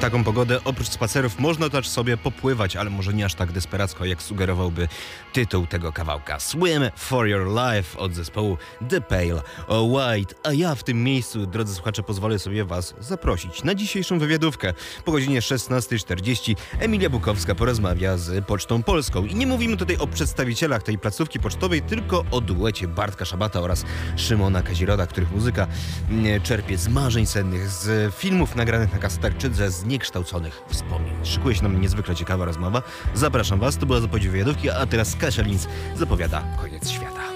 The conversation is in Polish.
taką pogodę oprócz spacerów można też sobie popływać, ale może nie aż tak desperacko, jak sugerowałby tytuł tego kawałka. Swim for your life od zespołu The Pale White. A ja w tym miejscu, drodzy słuchacze, pozwolę sobie was zaprosić na dzisiejszą wywiadówkę. Po godzinie 16:40 Emilia Bukowska porozmawia z Pocztą Polską. I nie mówimy tutaj o przedstawicielach tej placówki pocztowej, tylko o duecie Bartka Szabata oraz Szymona Kaziroda, których muzyka czerpie z marzeń sennych, z filmów nagranych na kasetach, czy ze zniekształconych wspomnień. Szykuje się nam niezwykle ciekawa rozmowa. Zapraszam was, to była zapowiedź wywiadówki, a teraz Kasia Linz zapowiada koniec świata.